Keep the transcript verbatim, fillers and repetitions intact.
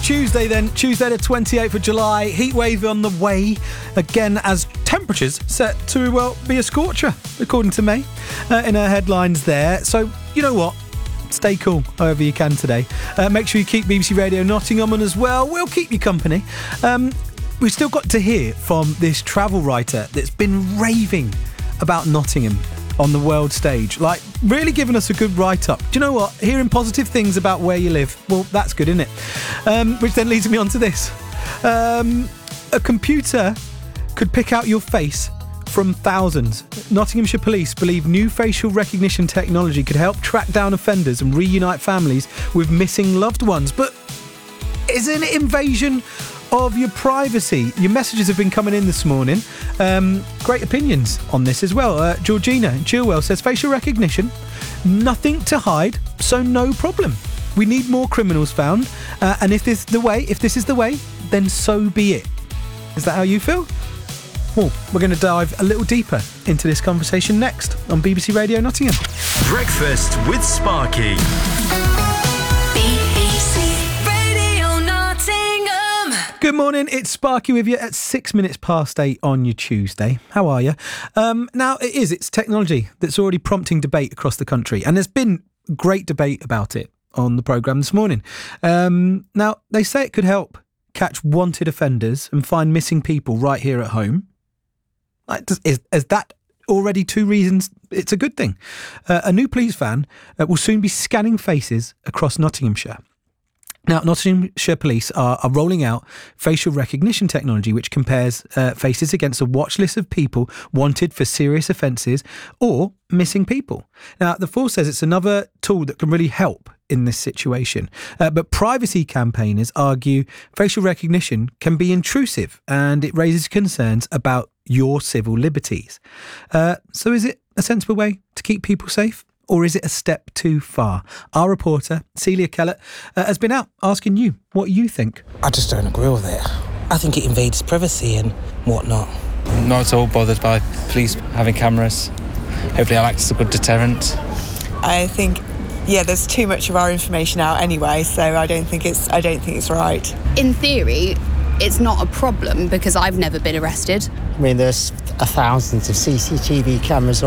Tuesday then, Tuesday the twenty-eighth of July, heat wave on the way again as temperatures set to, well, be a scorcher, according to May, uh, in her headlines there. So, you know what? Stay cool however you can today. Uh, make sure you keep B B C Radio Nottingham on as well. We'll keep you company. Um, we've still got to hear from this travel writer that's been raving about Nottingham on the world stage, like really giving us a good write-up. Do you know what? Hearing positive things about where you live, well, that's good, isn't it? Um, which then leads me on to this. Um, a computer could pick out your face from thousands. Nottinghamshire Police believe new facial recognition technology could help track down offenders and reunite families with missing loved ones. But isn't it invasion of your privacy? Your messages have been coming in this morning. Um, great opinions on this as well. Uh, Georgina Chilwell says facial recognition, nothing to hide, so no problem. We need more criminals found, uh, and if this is the way, if this is the way, then so be it. Is that how you feel? Well, we're going to dive a little deeper into this conversation next on B B C Radio Nottingham. Breakfast with Sparky. Good morning, it's Sparky with you at six minutes past eight on your Tuesday. How are you? Um, now, it is, it's technology that's already prompting debate across the country, and there's been great debate about it on the programme this morning. Um, now, they say it could help catch wanted offenders and find missing people right here at home. Like, does, is, is that already two reasons it's a good thing? Uh, a new police van uh, will soon be scanning faces across Nottinghamshire. Now, Nottinghamshire Police are, are rolling out facial recognition technology which compares uh, faces against a watch list of people wanted for serious offences or missing people. Now, the force says it's another tool that can really help in this situation. Uh, but privacy campaigners argue facial recognition can be intrusive and it raises concerns about your civil liberties. Uh, so is it a sensible way to keep people safe? Or is it a step too far? Our reporter, Celia Kellett, uh, has been out asking you what you think. I just don't agree with it. I think it invades privacy and whatnot. Not at all bothered by police having cameras. Hopefully it acts as a good deterrent. I think, yeah, there's too much of our information out anyway, so I don't think it's I don't think it's right. In theory, it's not a problem because I've never been arrested. I mean, there's thousands of C C T V cameras